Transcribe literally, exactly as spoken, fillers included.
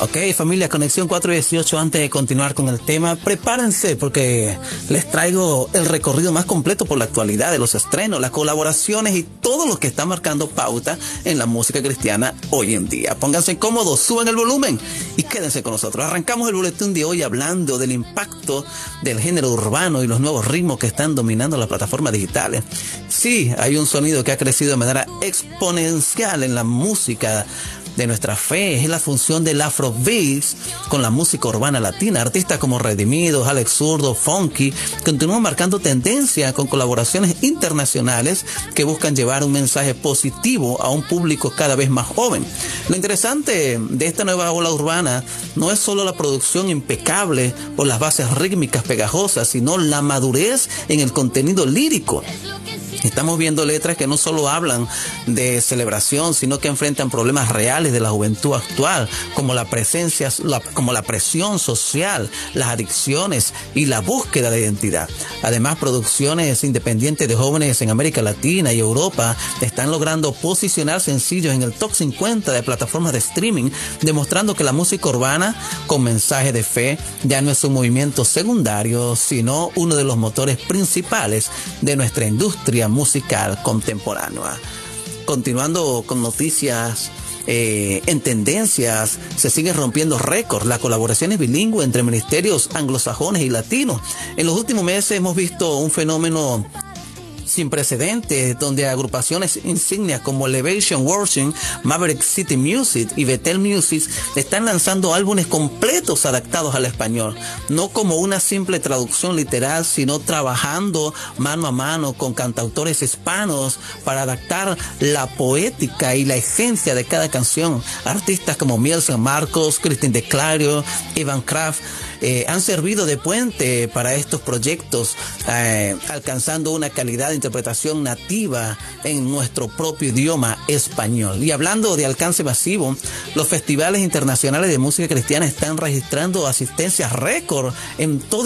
Ok, familia, Conexión cuatro dieciocho, antes de continuar con el tema, prepárense porque les traigo el recorrido más completo por la actualidad de los estrenos, las colaboraciones y todo lo que está marcando pauta en la música cristiana hoy en día. Pónganse cómodos, suban el volumen y quédense con nosotros. Arrancamos el boletín de hoy hablando del impacto del género urbano y los nuevos ritmos que están dominando las plataformas digitales. Sí, hay un sonido que ha crecido de manera exponencial en la música de nuestra fe, es la función del Afrobeats con la música urbana latina. Artistas como Redimidos, Alex Zurdo, Funky continúan marcando tendencia con colaboraciones internacionales que buscan llevar un mensaje positivo a un público cada vez más joven. Lo interesante de esta nueva ola urbana no es solo la producción impecable o las bases rítmicas pegajosas, sino la madurez en el contenido lírico. Estamos viendo letras que no solo hablan de celebración, sino que enfrentan problemas reales de la juventud actual, como la presencia, la, como la presión social, las adicciones y la búsqueda de identidad. Además, producciones independientes de jóvenes en América Latina y Europa están logrando posicionar sencillos en el top cincuenta de plataformas de streaming, demostrando que la música urbana con mensaje de fe ya no es un movimiento secundario, sino uno de los motores principales de nuestra industria musical contemporánea. Continuando con noticias eh, en tendencias, se siguen rompiendo récords las colaboraciones bilingües entre ministerios anglosajones y latinos. En los últimos meses hemos visto un fenómeno sin precedentes, donde agrupaciones insignias como Elevation Worship, Maverick City Music y Bethel Music están lanzando álbumes completos adaptados al español, no como una simple traducción literal, sino trabajando mano a mano con cantautores hispanos para adaptar la poética y la esencia de cada canción. Artistas como Miel San Marcos, Christine De Clario, Evan Kraft eh, han servido de puente para estos proyectos, eh, alcanzando una calidad de interpretación nativa en nuestro propio idioma español. Y hablando de alcance masivo, los festivales internacionales de música cristiana están registrando asistencias récord en todo